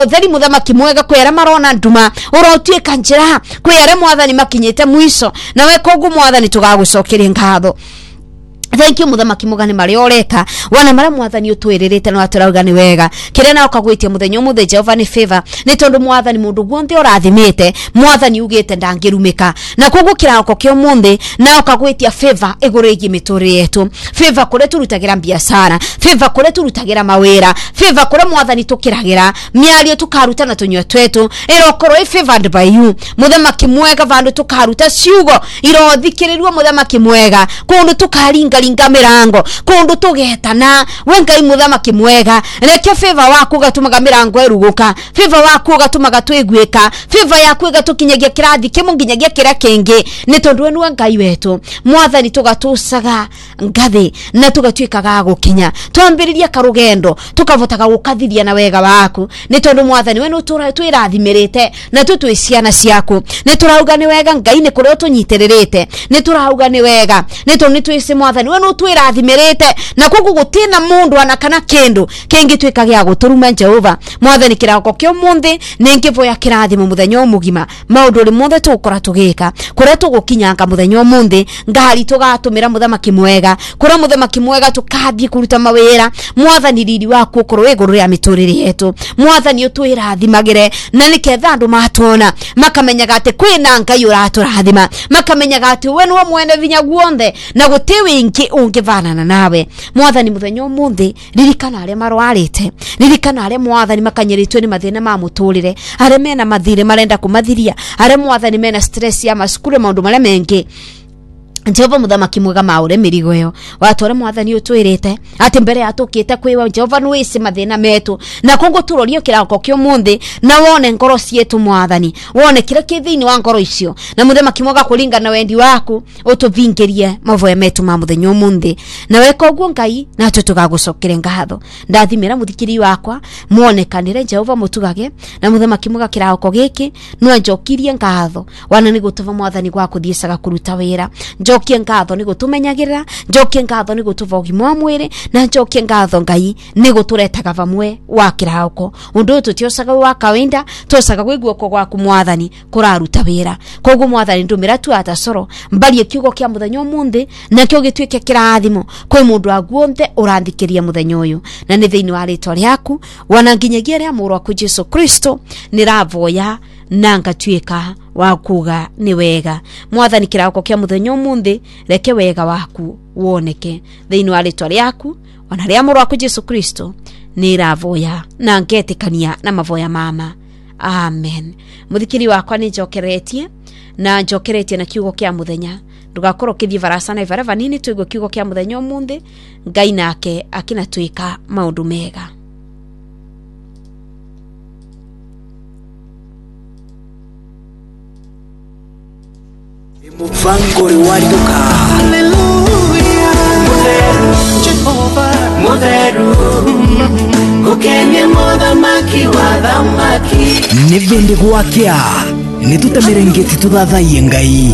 theri muthamaki mwega kwera marona nduma urotuika njira kwera mwathani makinyite mwisho nawe kogu mwathani tugagucokeria ngatho. Thank you muthamaki mugani mari oreka wana mara mwathani utwiririte no aturauga ni wega kire na ukagwitia muthenya umuthe Jehova ni favor ni tondu mwathani mundu guonthe urathimite mwathani ugite ndangirumika na kogu kirako kio munthe na ukagwitia favor igurigi mituri yetu favor kure turutagira biashara favor kure turutagira mawira favor kure mwathani tukiragira miario tukaruta na tunywa twetu irokoro I favored by you muthamaki mwega vandu tukaruta ciugo irothikiririo muthamaki mwega kundu tukaringa linga mirango kundu tugetana wengai muthamaki mwega reke favor waku gatumaga mirango eruguka favor waku gatumaga twiguika favor yaku gatukinyagia kirathi kimunginyagia kira kingi ni tondu wenu ngai wetu mwathani tugatusaga ngathi na tugatuikaga gukinya twambiriria karugendo tukavotaga gukathiria na wega waku ni tondu mwathani wenu twirathimirite na tutwiciana ciaku ni turauga ni wega ngai ni kurio tunyitirite ni turauga ni wega ni tondu ni twisi mwathani wenu twirathimirite na kugu gutina mundu anakana kindu kingi twikagia guturuma Jehova mwathani kirako kio munthi ningivoya kirathimo muthenya umugima maundu ri munthe tukora tugika kuria tugukinyanga muthenya munthi ngari tugatumira muthamaki mwega kuria muthamaki mwega tukathie kuruta mawira mwathani riri waku kuru iguru ya miturire yetu mwathani utwirathimagire na niketha andu matona makamenyaga ati kwina ngai uraturathima makamenyaga ati we niwe mwene vinya guonthe na guti wingi ungivanana nawe mwathani muthenya munthi ririkana aria marwarite ririkana aria mwathani makanyiritwe ni mathina ma muturire aria mena mathire marenda kumathiria aria mwathani mena stress ya masukuru maundu maria mengi Jehova muthamaki mwega maure mirigo yo watore mwathani utwirite ati mbere atukite kwiwa Jehova nuisi mathina metu na kongo turorio kirako kio munthi na wone ngoro cietu mwathani wone kira kithini wa ngoro icio na muthamaki mwega kuringa na wendi waku utuvingirie mavoya metu ma muthenya munthi na weka uguo ngai na tutugagucokere ngatho ndathimira muthikiri wakwa muonekanire Jehova mutugage na muthamaki mwega kirako giki no njokirie ngatho wana ni gutuva mwathani gwaku thiesaga kuruta wira njokie ngatho ni gutumenyagirira njokie ngatho ni gutuva ugima mwire na njokie ngatho ngai ni guturetaga vamwe wa kirauko undu tutiosaga wa kawaida tosaga gwiguoko gwaku mwathani kuraruta wira koguo mwathani ndumira tu atasoro mbali kiugo kia muthenya munthi na kio gitwike kirathimo kwi mundu aguonthe urandhikiria muthenya uyu na ni thiini wa ritwa riaku wana nginyagia ria muru waku Jesu Kristo niravoya na ngatwika wa kuga ni wega mwathani kirako kia muthenya munthi reke wega waku woneke thiini wa ritwa riaku wana ria muru waku Jesu Kristo niravoya na ngetikania na mavoya mama amen. Muthikiri wakwa ni njokeretie na njokeretie na kiugo kia muthenya ndugakorwo kithie varasa na ivara vanini tuigwo kiugo kia muthenya munthi ngai nake akina twika maundu mega. Muvangori wariduka haleluya Jehova mutheru ukenye muthamaki wa thamaki ni vindi gwakia ni tutamerengeti tuthathaiye ngai